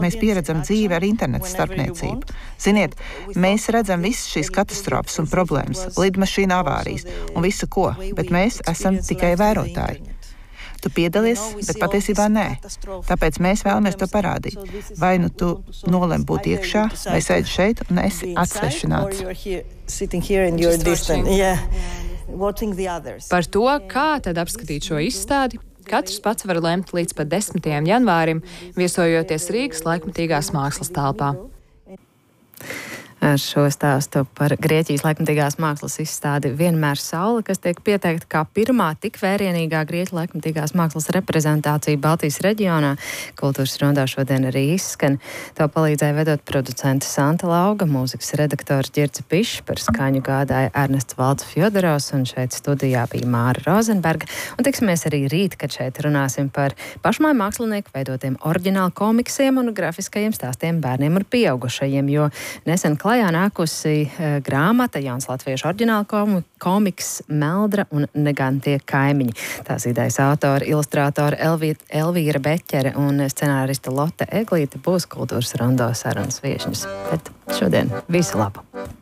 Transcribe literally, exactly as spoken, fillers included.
mēs pieredzam dzīvi ar internetu starpniecību. Ziniet, mēs redzam visas šīs katastrofas un problēmas, lidmašīna avārijas un visu ko, bet mēs esam tikai vērotāji. Tu piedalies, bet patiesībā nē. Tāpēc mēs vēlamies to parādīt. Vai nu tu nolem būt iekšā, vai sēdi šeit un esi atsvešināts. Par to, kā tad apskatīt šo izstādi, katrs pats var lemt līdz pat desmitajam janvārim, viesojoties Rīgas laikmatīgās mākslas telpā. Ar šo stāstu par Grieķijas laikmatīgās mākslas izstādi Vienmēr saule, kas tiek pieteikta kā pirmā tik vērienīgā grieķu laikmatīgās mākslas reprezentācija Baltijas reģionā. Kultūras rundā šodien arī izskan. To palīdzēja vedot producente Santa Lauga, mūzikas redaktors Ģirce Pišs, par skaņu gādāja Ernests Valds Fjodorovs, un šeit studijā bija Māra Rozenberga. Un tiksimies arī rīt, kad šeit runāsim par pašmāju mākslinieku veidotiem oriģinālu komiksiem un grafiskajiem stāstiem bērniem un pieaugušajiem, jo nesen klajā nākusi uh, grāmata, jauns latviešu oriģināla kom komiks Meldra un Negantie kaimiņi. Tās idejas autori, ilustrātori Elvī, Elvīra Beķere un scenāriste Lotte Eglīte būs Kultūras rondo sarunas viešņas. Bet šodien visu labu!